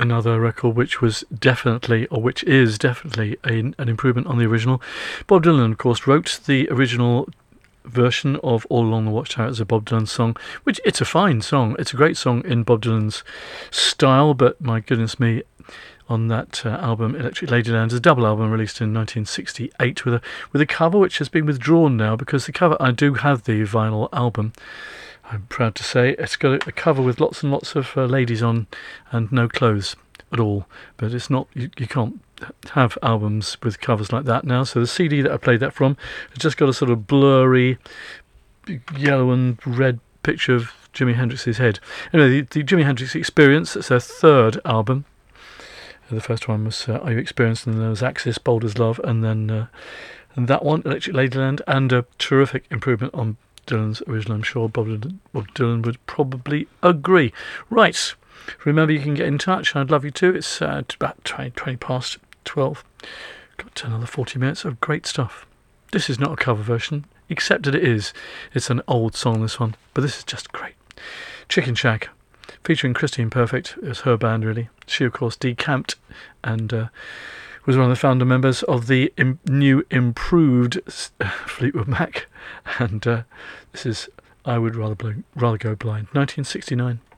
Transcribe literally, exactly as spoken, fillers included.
another record which was definitely, or which is definitely, a, an improvement on the original. Bob Dylan, of course, wrote the original version of All Along the Watchtower as a Bob Dylan song, which it's a fine song. It's a great song in Bob Dylan's style, but my goodness me, on that uh, album, Electric Ladyland, is a double album released in nineteen sixty-eight with a with a cover which has been withdrawn now, because the cover, I do have the vinyl album, I'm proud to say. It's got a cover with lots and lots of uh, ladies on and no clothes at all, but it's not, you, you can't have albums with covers like that now. So the C D that I played that from has just got a sort of blurry yellow and red picture of Jimi Hendrix's head. Anyway, the, the Jimi Hendrix Experience, it's their third album. The first one was uh, Are You Experienced? And then there was Axis, Bold as Love, and then uh, and that one, Electric Ladyland, and a terrific improvement on Dylan's original. I'm sure Bob Dylan, Bob Dylan would probably agree. Right, remember you can get in touch, I'd love you to. It's uh, about twenty, twenty past twelve. Got another forty minutes of great stuff. This is not a cover version, except that it is. It's an old song, this one, but this is just great. Chicken Shack, featuring Christine Perfect. It was her band, really. She, of course, decamped and uh, was one of the founder members of the im- new improved uh, Fleetwood Mac. And uh, this is I Would Rather, Bl- Rather Go Blind, nineteen sixty-nine.